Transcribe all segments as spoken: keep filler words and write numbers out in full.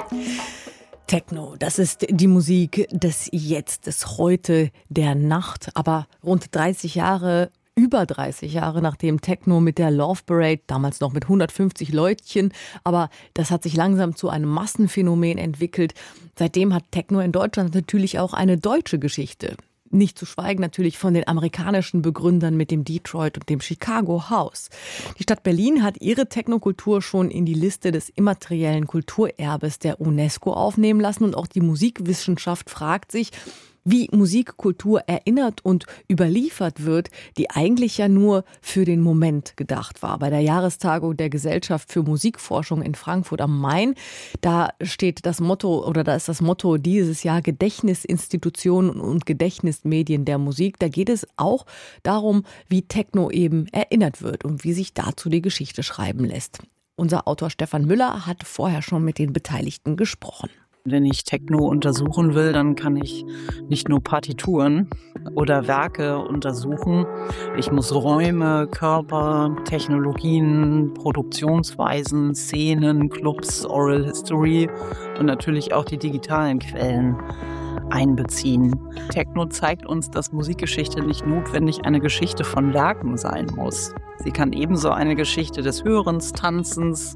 Techno, das ist die Musik des Jetzt, des Heute, der Nacht. Aber rund dreißig Jahre, über dreißig Jahre nachdem Techno mit der Love Parade, damals noch mit hundertfünfzig Leutchen, aber das hat sich langsam zu einem Massenphänomen entwickelt. Seitdem hat Techno in Deutschland natürlich auch eine deutsche Geschichte. Nicht zu schweigen natürlich von den amerikanischen Begründern mit dem Detroit und dem Chicago House. Die Stadt Berlin hat ihre Technokultur schon in die Liste des immateriellen Kulturerbes der UNESCO aufnehmen lassen. Und auch die Musikwissenschaft fragt sich, wie Musikkultur erinnert und überliefert wird, die eigentlich ja nur für den Moment gedacht war. Bei der Jahrestagung der Gesellschaft für Musikforschung in Frankfurt am Main, da steht das Motto oder da ist das Motto dieses Jahr Gedächtnisinstitutionen und Gedächtnismedien der Musik. Da geht es auch darum, wie Techno eben erinnert wird und wie sich dazu die Geschichte schreiben lässt. Unser Autor Stefan Müller hat vorher schon mit den Beteiligten gesprochen. Wenn ich Techno untersuchen will, dann kann ich nicht nur Partituren oder Werke untersuchen. Ich muss Räume, Körper, Technologien, Produktionsweisen, Szenen, Clubs, Oral History und natürlich auch die digitalen Quellen einbeziehen. Techno zeigt uns, dass Musikgeschichte nicht notwendig eine Geschichte von Werken sein muss. Sie kann ebenso eine Geschichte des Hörens, Tanzens,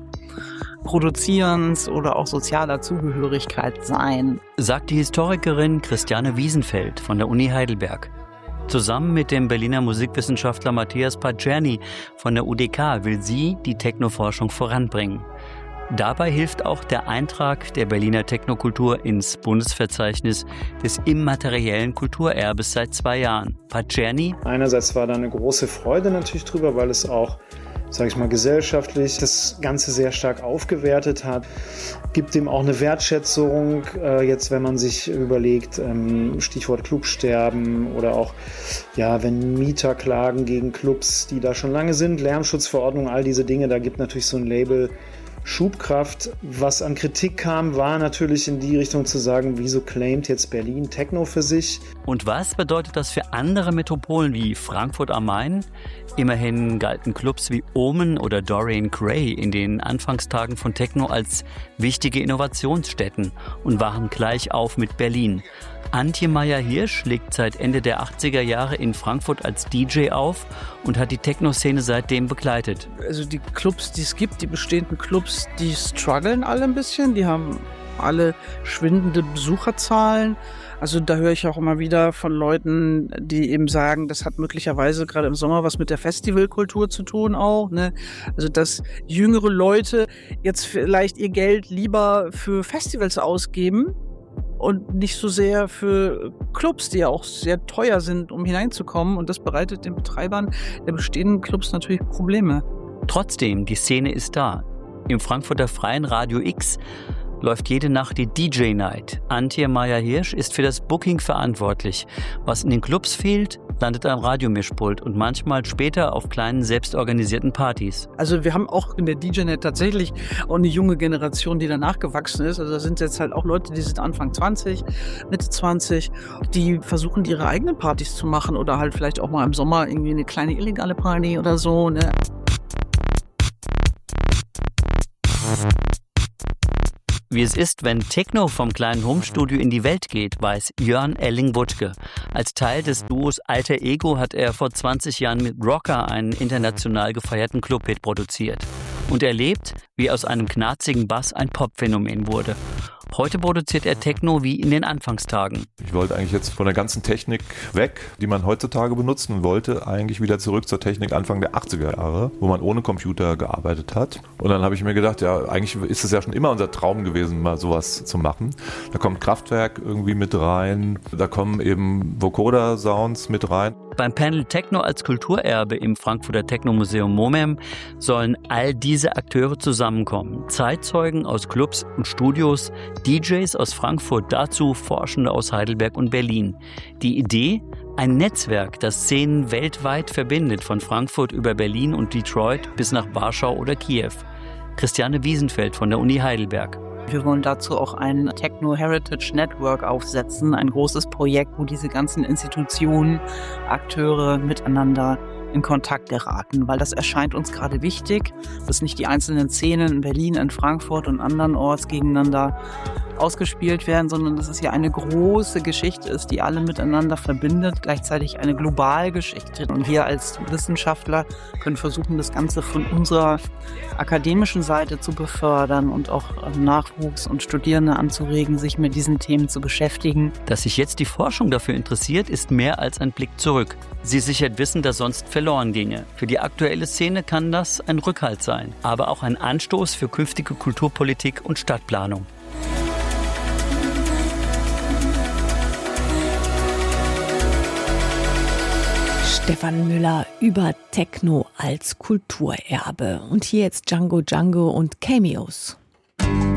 Produzierens oder auch sozialer Zugehörigkeit sein, sagt die Historikerin Christiane Wiesenfeld von der Uni Heidelberg. Zusammen mit dem Berliner Musikwissenschaftler Matthias Pacerni von der U D K will sie die Technoforschung voranbringen. Dabei hilft auch der Eintrag der Berliner Technokultur ins Bundesverzeichnis des immateriellen Kulturerbes seit zwei Jahren. Pacerni: Einerseits war da eine große Freude natürlich drüber, weil es auch, sage ich mal, gesellschaftlich das Ganze sehr stark aufgewertet hat. Gibt dem auch eine Wertschätzung, äh, jetzt wenn man sich überlegt, ähm, Stichwort Clubsterben oder auch, ja, wenn Mieter klagen gegen Clubs, die da schon lange sind, Lärmschutzverordnung, all diese Dinge, da gibt natürlich so ein Label Schubkraft. Was an Kritik kam, war natürlich in die Richtung zu sagen, wieso claimt jetzt Berlin Techno für sich? Und was bedeutet das für andere Metropolen wie Frankfurt am Main? Immerhin galten Clubs wie Omen oder Dorian Gray in den Anfangstagen von Techno als wichtige Innovationsstätten und waren gleich auf mit Berlin. Antje Meyer-Hirsch legt seit Ende der achtziger Jahre in Frankfurt als D J auf und hat die Techno-Szene seitdem begleitet. Also die Clubs, die es gibt, die bestehenden Clubs, die strugglen alle ein bisschen. Die haben alle schwindende Besucherzahlen. Also da höre ich auch immer wieder von Leuten, die eben sagen, das hat möglicherweise gerade im Sommer was mit der Festivalkultur zu tun auch, ne? Also dass jüngere Leute jetzt vielleicht ihr Geld lieber für Festivals ausgeben und nicht so sehr für Clubs, die ja auch sehr teuer sind, um hineinzukommen. Und das bereitet den Betreibern der bestehenden Clubs natürlich Probleme. Trotzdem, die Szene ist da. Im Frankfurter Freien Radio X läuft jede Nacht die D J-Night. Antje Meyer-Hirsch ist für das Booking verantwortlich. Was in den Clubs fehlt, landet am Radiomischpult und manchmal später auf kleinen selbstorganisierten Partys. Also wir haben auch in der D J-Night tatsächlich auch eine junge Generation, die danach gewachsen ist. Also da sind jetzt halt auch Leute, die sind Anfang zwanzig, Mitte zwanzig, die versuchen ihre eigenen Partys zu machen oder halt vielleicht auch mal im Sommer irgendwie eine kleine illegale Party oder so, ne? Wie es ist, wenn Techno vom kleinen Homestudio in die Welt geht, weiß Jörn Elling-Wuttke. Als Teil des Duos Alter Ego hat er vor zwanzig Jahren mit Rocker einen international gefeierten Clubhit produziert und erlebt, wie aus einem knarzigen Bass ein Popphänomen wurde. Heute produziert er Techno wie in den Anfangstagen. Ich wollte eigentlich jetzt von der ganzen Technik weg, die man heutzutage benutzt, und wollte eigentlich wieder zurück zur Technik Anfang der achtziger Jahre, wo man ohne Computer gearbeitet hat. Und dann habe ich mir gedacht, ja, eigentlich ist es ja schon immer unser Traum gewesen, mal sowas zu machen. Da kommt Kraftwerk irgendwie mit rein, da kommen eben Vocoder-Sounds mit rein. Beim Panel Techno als Kulturerbe im Frankfurter Technomuseum MOMEM sollen all diese Akteure zusammenkommen. Zeitzeugen aus Clubs und Studios, D Js aus Frankfurt, dazu Forschende aus Heidelberg und Berlin. Die Idee? Ein Netzwerk, das Szenen weltweit verbindet, von Frankfurt über Berlin und Detroit bis nach Warschau oder Kiew. Christiane Wiesenfeld von der Uni Heidelberg. Wir wollen dazu auch ein Techno Heritage Network aufsetzen, ein großes Projekt, wo diese ganzen Institutionen, Akteure miteinander in Kontakt geraten, weil das erscheint uns gerade wichtig, dass nicht die einzelnen Szenen in Berlin, in Frankfurt und andernorts gegeneinander ausgespielt werden, sondern dass es ja eine große Geschichte ist, die alle miteinander verbindet, gleichzeitig eine Globalgeschichte. Und wir als Wissenschaftler können versuchen, das Ganze von unserer akademischen Seite zu befördern und auch Nachwuchs und Studierende anzuregen, sich mit diesen Themen zu beschäftigen. Dass sich jetzt die Forschung dafür interessiert, ist mehr als ein Blick zurück. Sie sichert Wissen, das sonst verloren ginge. Für die aktuelle Szene kann das ein Rückhalt sein, aber auch ein Anstoß für künftige Kulturpolitik und Stadtplanung. Stefan Müller über Techno als Kulturerbe. Und hier jetzt Django Django und Cameos.